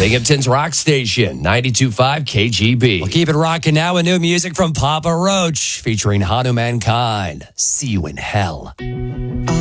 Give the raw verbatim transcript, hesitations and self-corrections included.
Binghamton's rock station, ninety-two point five K G B. We'll keep it rocking now with new music from Papa Roach featuring Hanu Mankind. See you in hell.